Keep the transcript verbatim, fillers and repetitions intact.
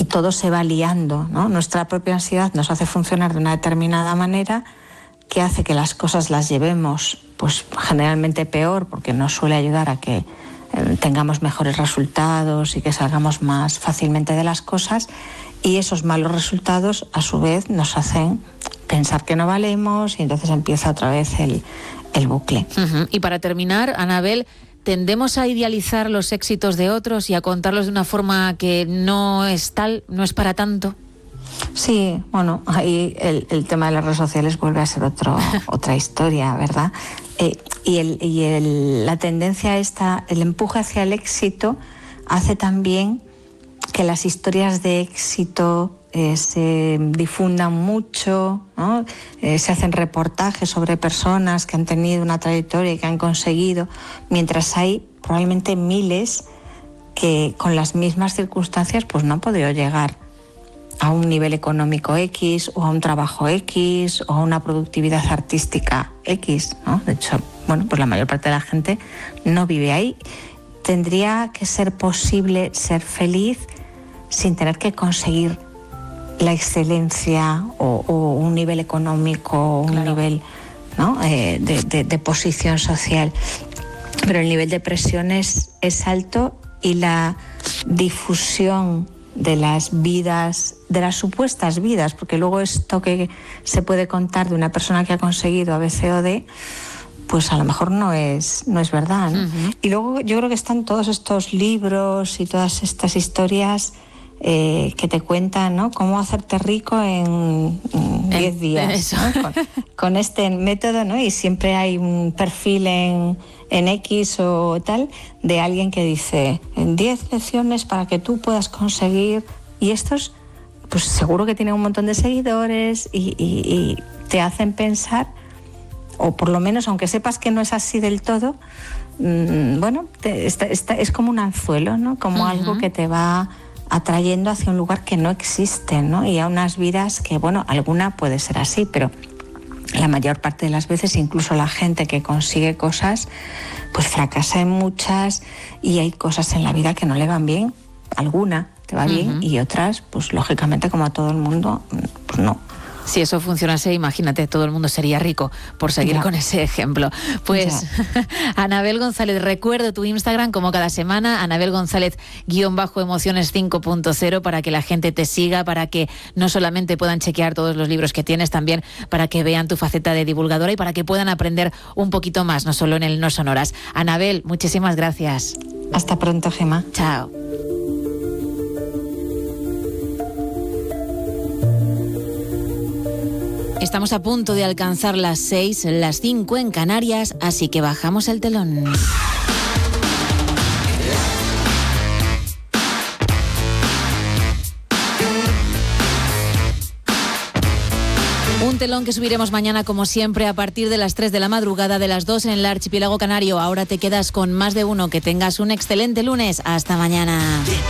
todo se va liando, ¿no? Nuestra propia ansiedad nos hace funcionar de una determinada manera que hace que las cosas las llevemos pues generalmente peor, porque nos suele ayudar a que eh, tengamos mejores resultados y que salgamos más fácilmente de las cosas, y esos malos resultados a su vez nos hacen pensar que no valemos y entonces empieza otra vez el, el bucle. Uh-huh. Y para terminar, Anabel, ¿tendemos a idealizar los éxitos de otros y a contarlos de una forma que no es tal, no es para tanto? Sí, bueno, ahí el, el tema de las redes sociales vuelve a ser otro, otra historia, ¿verdad? Eh, y el, y el, la tendencia esta, el empuje hacia el éxito, hace también que las historias de éxito eh, se difundan mucho, ¿no? Eh, se hacen reportajes sobre personas que han tenido una trayectoria y que han conseguido, mientras hay probablemente miles que con las mismas circunstancias pues no han podido llegar a un nivel económico X o a un trabajo X o a una productividad artística X, ¿no? De hecho, bueno, pues la mayor parte de la gente no vive ahí. Tendría que ser posible ser feliz sin tener que conseguir la excelencia o, o un nivel económico o un claro. nivel, ¿no? eh, de, de, de posición social. Pero el nivel de presión es, es alto y la difusión de las vidas, de las supuestas vidas, porque luego esto que se puede contar de una persona que ha conseguido A B C o D, pues a lo mejor no es, no es verdad, ¿no? Uh-huh. Y luego yo creo que están todos estos libros y todas estas historias eh, que te cuentan, ¿no? Cómo hacerte rico en diez días, ¿no? con, con este método, ¿no? Y siempre hay un perfil en, en X o tal de alguien que dice en diez lecciones para que tú puedas conseguir, y estos pues seguro que tienen un montón de seguidores y, y, y te hacen pensar, o por lo menos aunque sepas que no es así del todo, mmm, bueno, te, está, está, es como un anzuelo, ¿no? Como uh-huh. algo que te va atrayendo hacia un lugar que no existe, ¿no? Y a unas vidas que, bueno, alguna puede ser así, pero la mayor parte de las veces incluso la gente que consigue cosas pues fracasa en muchas, y hay cosas en la vida que no le van bien, alguna te va uh-huh. bien y otras pues lógicamente como a todo el mundo pues no. Si eso funcionase, imagínate, todo el mundo sería rico, por seguir ya. con ese ejemplo. Pues, Anabel González, recuerdo tu Instagram como cada semana, Anabel González guión bajo emociones cinco punto cero, para que la gente te siga, para que no solamente puedan chequear todos los libros que tienes, también para que vean tu faceta de divulgadora y para que puedan aprender un poquito más, no solo en el No Sonoras. Anabel, muchísimas gracias. Hasta pronto, Gemma. Chao. Estamos a punto de alcanzar las seis, las cinco en Canarias, así que bajamos el telón. Un telón que subiremos mañana, como siempre, a partir de las tres de la madrugada, de las dos en el archipiélago canario. Ahora te quedas con Más de Uno. Que tengas un excelente lunes. Hasta mañana.